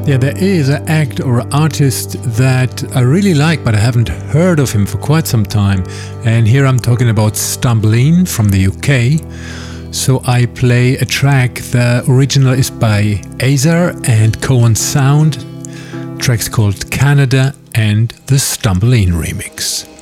Yeah, there is an act or artist that I really like, but I haven't heard of him for quite some time. And here I'm talking about Stumbling from the UK. So I play a track. The original is by Azar and Cohen Sound. The track's called Canada and the Stumbling remix.